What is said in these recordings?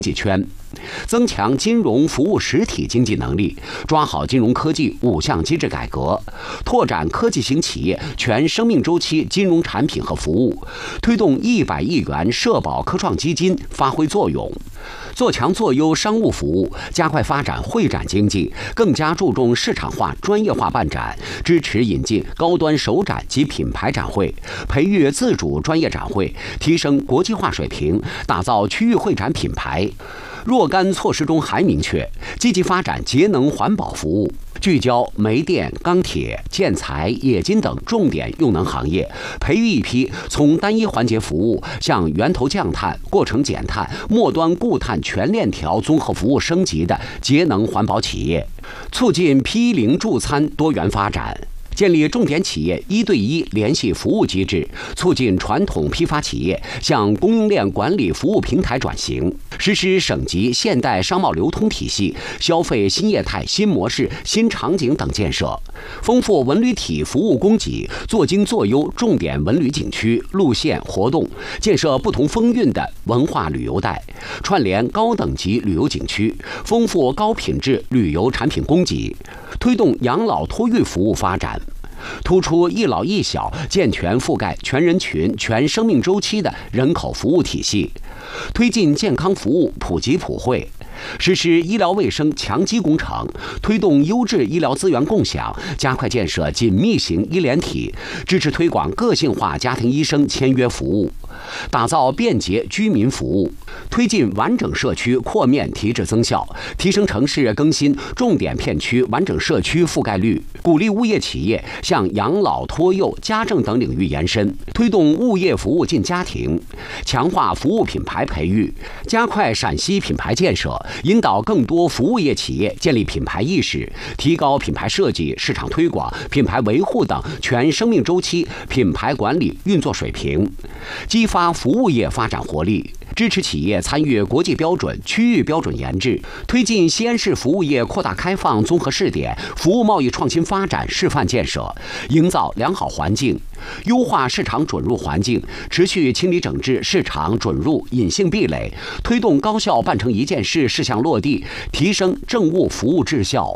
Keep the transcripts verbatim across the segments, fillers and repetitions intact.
济圈，增强金融服务实体经济能力，抓好金融科技五项机制改革，拓展科技型企业全生命周期金融产品和服务，推动一百亿元社保科创基金发挥作用，做强做优商务服务，加快发展会展经济，更加注重市场化、专业化办展，支持引进高端首展及品牌展会，培育自主专业展会，提升国际化水平，打造区域会展品牌。若干措施中还明确，积极发展节能环保服务，聚焦煤电、钢铁、建材、冶金等重点用能行业，培育一批从单一环节服务向源头降碳、过程减碳、末端固碳全链条综合服务升级的节能环保企业，促进批零助餐多元发展。建立重点企业一对一联系服务机制，促进传统批发企业向供应链管理服务平台转型，实施省级现代商贸流通体系、消费新业态、新模式、新场景等建设，丰富文旅体服务供给，做精做优重点文旅景区、路线活动，建设不同风韵的文化旅游带，串联高等级旅游景区，丰富高品质旅游产品供给，推动养老托育服务发展。突出一老一小健全覆盖全人群、全生命周期的人口服务体系，推进健康服务普及普惠，实施医疗卫生强基工程，推动优质医疗资源共享，加快建设紧密型医联体，支持推广个性化家庭医生签约服务，打造便捷居民服务，推进完整社区扩面提质增效，提升城市更新重点片区完整社区覆盖率，鼓励物业企业向养老、托幼、家政等领域延伸，推动物业服务进家庭，强化服务品牌培育，加快陕西品牌建设，引导更多服务业企业建立品牌意识，提高品牌设计、市场推广、品牌维护等全生命周期品牌管理运作水平，激发服务业发展活力，支持企业参与国际标准、区域标准研制，推进西安市服务业扩大开放综合试点、服务贸易创新发展示范建设，营造良好环境，优化市场准入环境，持续清理整治市场准入隐性壁垒，推动高效办成一件事事项落地，提升政务服务质效。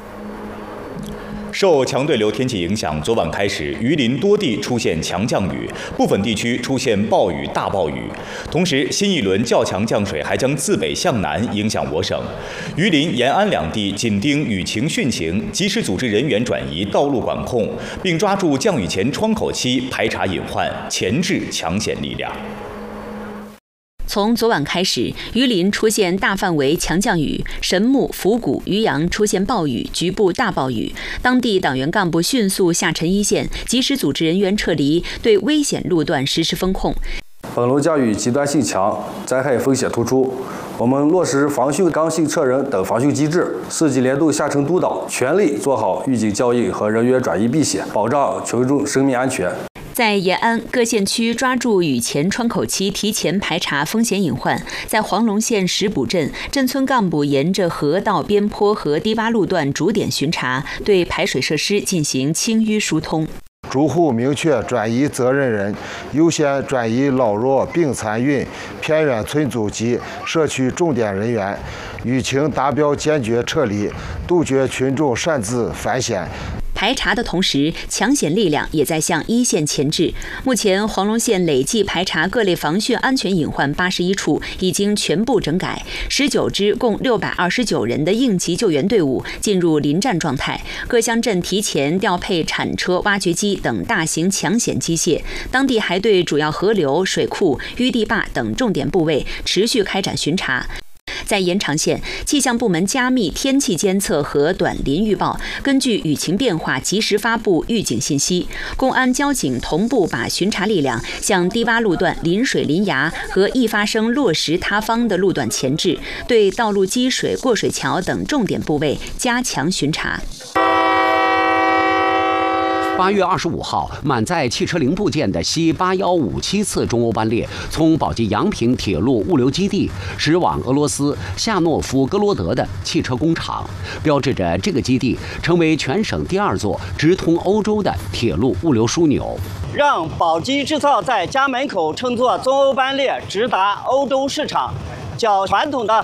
受强对流天气影响，昨晚开始，榆林多地出现强降雨，部分地区出现暴雨、大暴雨。同时，新一轮较强降水还将自北向南影响我省。榆林、延安两地紧盯雨情汛情，及时组织人员转移、道路管控，并抓住降雨前窗口期排查隐患，钳制抢险力量。 从昨晚开始，榆林出现大范围强降雨，神木、府谷、渔阳出现暴雨，局部大暴雨。当地党员干部迅速下沉一线，及时组织人员撤离，对危险路段实施封控。 本轮降雨极端性强，灾害风险突出。我们落实防汛刚性撤人等防汛机制，四级联动下沉督导，全力做好预警交应和人员转移避险，保障群众生命安全。 在延安，各县区抓住雨前窗口期，提前排查风险隐患。在黄龙县石埔镇，镇村干部沿着河道边坡和低洼路段逐点巡查，对排水设施进行清淤疏通。 逐户明确转移责任人，优先转移老弱病残孕、偏远村组及社区重点人员，雨情达标坚决撤离，杜绝群众擅自返险。 排查的同时，抢险力量也在向一线前置。目前，黄龙县累计排查各类防汛安全隐患八十一处，已经全部整改。十九支共六百二十九人的应急救援队伍进入临战状态。各乡镇提前调配铲车、挖掘机等大型抢险机械。当地还对主要河流、水库、淤地坝等重点部位持续开展巡查。在延长县，气象部门加密天气监测和短临预报，根据雨情变化及时发布预警信息。公安、交警同步把巡查力量向低洼路段、临水临崖和易发生落石塌方的路段前置，对道路积水、过水桥等重点部位加强巡查。 八月二十五号，满载汽车零部件的西八幺五七次中欧班列从宝鸡阳平铁路物流基地驶往俄罗斯夏诺夫哥罗德的汽车工厂，标志着这个基地成为全省第二座直通欧洲的铁路物流枢纽。 让宝鸡制造在家门口乘坐中欧班列直达欧洲市场， 较传统的